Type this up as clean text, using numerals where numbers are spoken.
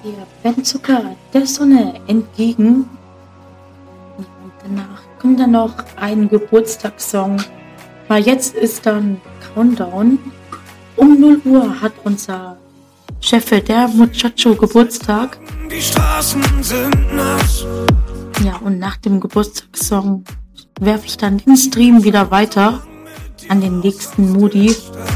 Wir werden sogar der Sonne entgegen. Und danach kommt dann noch ein Geburtstagssong. Weil jetzt ist dann Countdown. Um 0 Uhr hat unser Chef, der Muchacho, Geburtstag. Die Straßen sind nass. Ja, und nach dem Geburtstagssong werfe ich dann den Stream wieder weiter an den nächsten Modi.